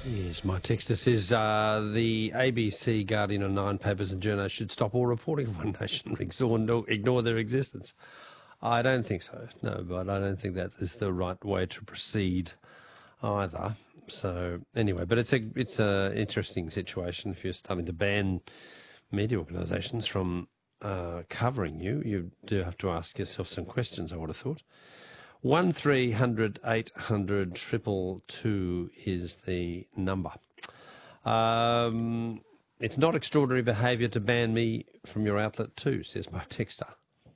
Yes, my texter says the ABC, Guardian and Nine papers and journals should stop all reporting of One Nation rigs or ignore their existence. I don't think so, no, but I don't think that is the right way to proceed either. So anyway, but it's a interesting situation if you're starting to ban media organisations from covering you. You do have to ask yourself some questions, I would have thought. 1300 800 222 is the number. It's not extraordinary behaviour to ban me from your outlet too, says my texter.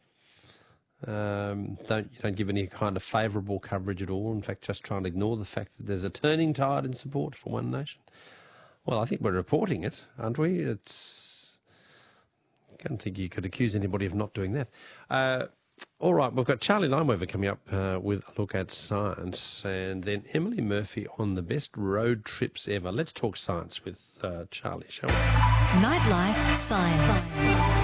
You don't give any kind of favourable coverage at all. In fact, just try and ignore the fact that there's a turning tide in support for One Nation. Well, I think we're reporting it, aren't we? I don't think you could accuse anybody of not doing that. All right, we've got Charlie Limeweaver coming up with a look at science, and then Emily Murphy on the best road trips ever. Let's talk science with Charlie, shall we? Nightlife Science.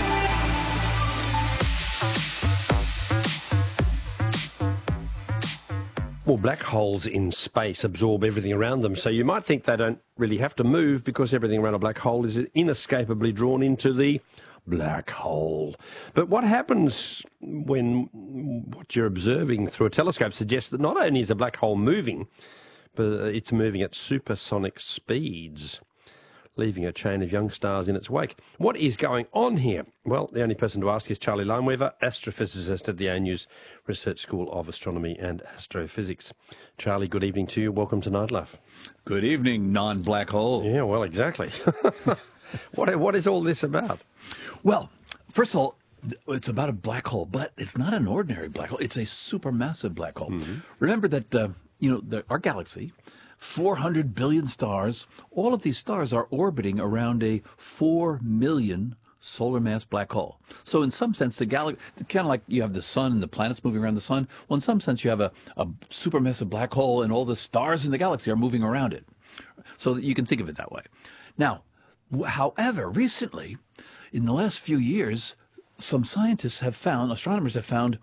Well, black holes in space absorb everything around them, so you might think they don't really have to move because everything around a black hole is inescapably drawn into the black hole. But what happens when what you're observing through a telescope suggests that not only is a black hole moving, but it's moving at supersonic speeds, leaving a chain of young stars in its wake. What is going on here? Well, the only person to ask is Charlie Limeweaver, astrophysicist at the ANU's Research School of Astronomy and Astrophysics. Charlie, good evening to you. Welcome to Nightlife. Good evening, non-black hole. Yeah, well, exactly. What is all this about? Well, first of all, it's about a black hole, but it's not an ordinary black hole. It's a supermassive black hole. Mm-hmm. Remember that, our galaxy, 400 billion stars, all of these stars are orbiting around a 4 million solar mass black hole. So in some sense, the galaxy, kind of like you have the sun and the planets moving around the sun, well, in some sense, you have a supermassive black hole and all the stars in the galaxy are moving around it. So that you can think of it that way. Now, however, recently, in the last few years, some astronomers have found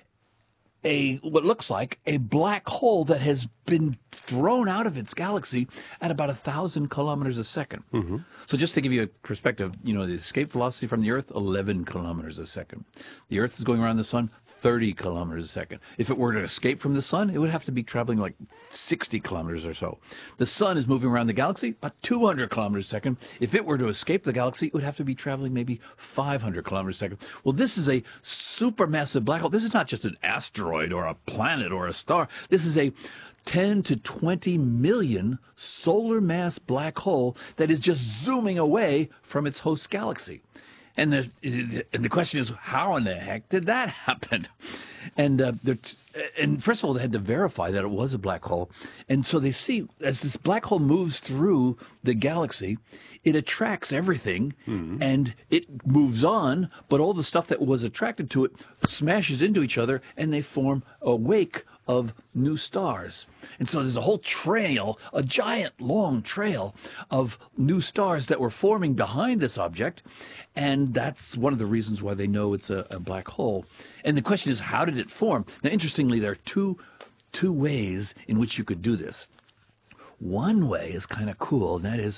what looks like a black hole that has been thrown out of its galaxy at about 1,000 kilometers a second. Mm-hmm. So just to give you a perspective, the escape velocity from the Earth, 11 kilometers a second. The Earth is going around the sun 30 kilometers a second. If it were to escape from the sun, it would have to be traveling like 60 kilometers or so. The sun is moving around the galaxy about 200 kilometers a second. If it were to escape the galaxy, it would have to be traveling maybe 500 kilometers a second. Well, this is a supermassive black hole. This is not just an asteroid or a planet or a star. This is a 10 to 20 million solar mass black hole that is just zooming away from its host galaxy. And the question is, how in the heck did that happen? And first of all, they had to verify that it was a black hole. And so they see, as this black hole moves through the galaxy, it attracts everything, and it moves on, but all the stuff that was attracted to it smashes into each other, and they form a wake of new stars. And so there's a whole trail, a giant long trail of new stars that were forming behind this object, and that's one of the reasons why they know it's a black hole. And the question is, how did it form? Now, interestingly, there are two ways in which you could do this. One way is kind of cool, and that is,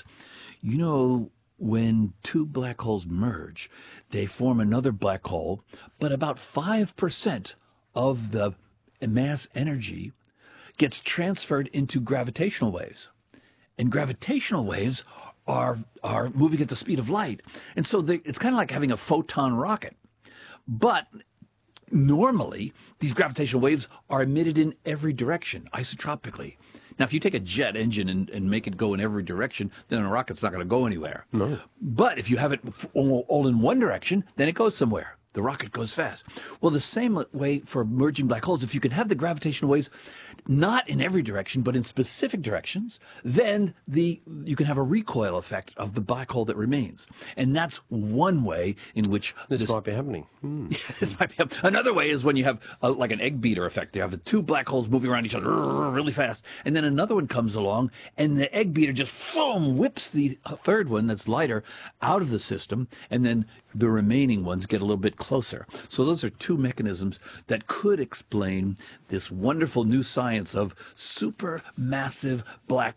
when two black holes merge, they form another black hole, but about 5% of the mass energy gets transferred into gravitational waves. And gravitational waves are moving at the speed of light. And so it's kind of like having a photon rocket. But normally, these gravitational waves are emitted in every direction, isotropically. Now, if you take a jet engine and make it go in every direction, then a rocket's not going to go anywhere. No. But if you have it all in one direction, then it goes somewhere. The rocket goes fast. Well, the same way for merging black holes, if you can have the gravitational waves not in every direction, but in specific directions, then you can have a recoil effect of the black hole that remains. And that's one way in which this might be happening. This might be happening. Another way is when you have like an egg beater effect. You have the two black holes moving around each other really fast, and then another one comes along, and the egg beater just whips the third one that's lighter out of the system, and then the remaining ones get a little bit closer. So those are two mechanisms that could explain this wonderful new science of supermassive black